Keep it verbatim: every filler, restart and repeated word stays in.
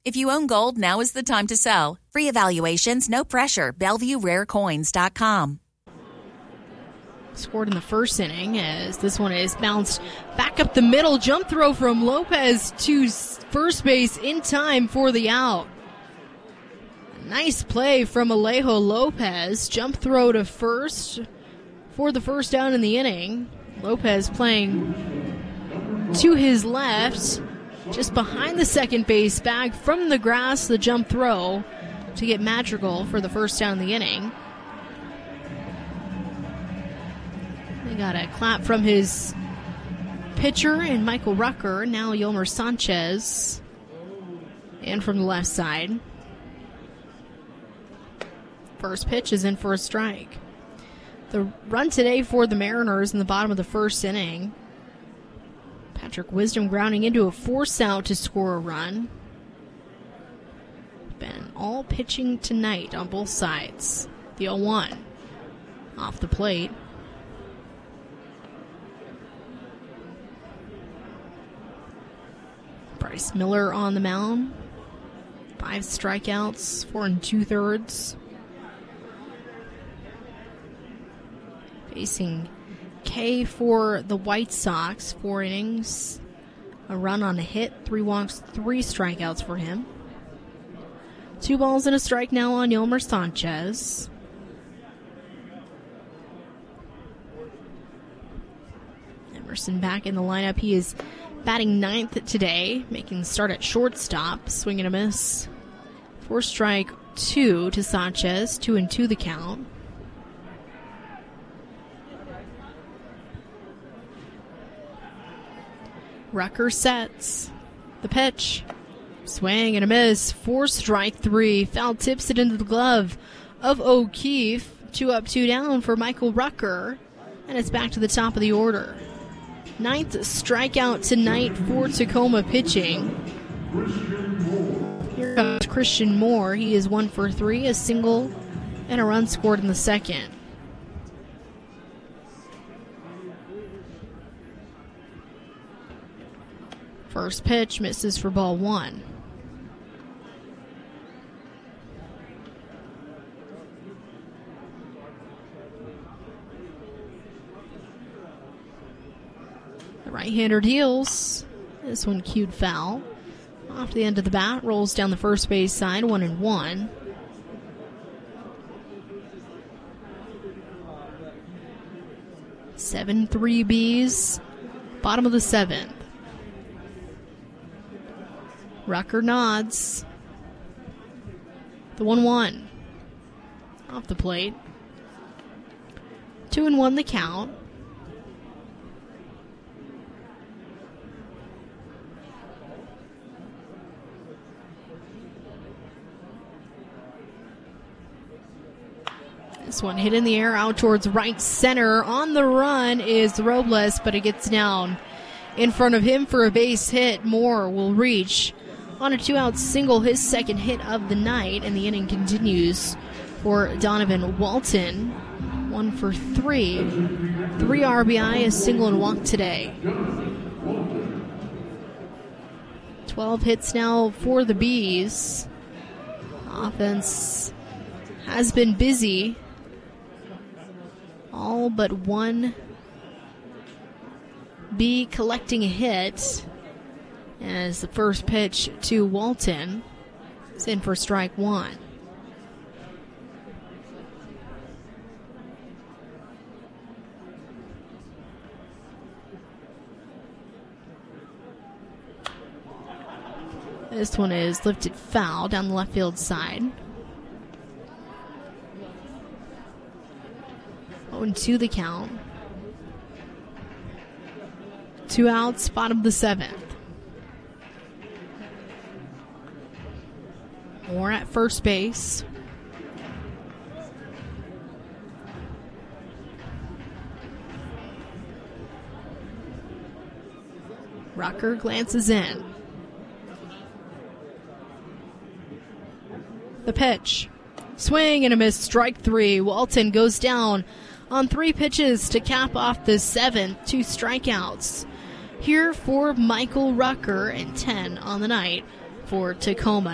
If you own gold, now is the time to sell. Free evaluations, no pressure. Bellevue Rare Coins dot com. Scored in the first inning as this one is bounced back up the middle. Jump throw from Lopez to first base in time for the out. Nice play from Alejo Lopez. Jump throw to first for the first down in the inning. Lopez playing to his left, just behind the second base bag from the grass, the jump throw to get Madrigal for the first down in the inning. They got a clap from his pitcher and Michael Rucker. Now Yolmer Sanchez. And from the left side. First pitch is in for a strike. The run today for the Mariners in the bottom of the first inning. Patrick Wisdom grounding into a force out to score a run. Been all pitching tonight on both sides. The oh one off the plate. Bryce Miller on the mound. Five strikeouts, four and two thirds. Facing K for the White Sox, four innings, a run on a hit, three walks, three strikeouts for him. Two balls and a strike now on Yolmer Sanchez. Emerson back in the lineup. He is batting ninth today, making the start at shortstop. Swing and a miss. Four strike two to Sanchez, two and two the count. Rucker sets the pitch. Swing and a miss. Four strike three. Foul tips it into the glove of O'Keefe. Two up, two down for Michael Rucker. And it's back to the top of the order. Ninth strikeout tonight for Tacoma pitching. Here comes Christian Moore. He is one for three, a single and a run scored in the second. First pitch misses for ball one. The right-hander deals. This one cued foul. Off the end of the bat, rolls down the first base side, one and one. Seven three Bs, bottom of the seventh. Rucker nods. The one one. Off the plate. Two and one the count. This one hit in the air out towards right center. On the run is Robles, but it gets down in front of him for a base hit. Moore will reach on a two-out single, his second hit of the night, and the inning continues for Donovan Walton. One for three. Three R B I, a single and walk today. Twelve hits now for the Bees. Offense has been busy. All but one Bee collecting a hit. As the first pitch to Walton is in for strike one. This one is lifted foul down the left field side. oh and two the count. Two outs, bottom of the seventh. Moore at first base. Rucker glances in. The pitch. Swing and a miss, strike three. Walton goes down on three pitches to cap off the seventh. Two strikeouts here for Michael Rucker, and ten on the night for Tacoma.